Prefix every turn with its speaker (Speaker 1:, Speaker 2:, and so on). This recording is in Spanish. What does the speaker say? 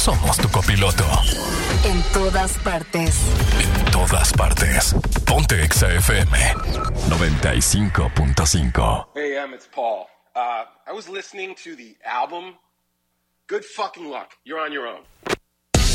Speaker 1: somos tu copiloto.
Speaker 2: En todas partes.
Speaker 1: En todas partes. Ponte Exa FM 95.5.
Speaker 3: Hey, it's Paul. I was listening to the album. Good fucking luck. You're on your own.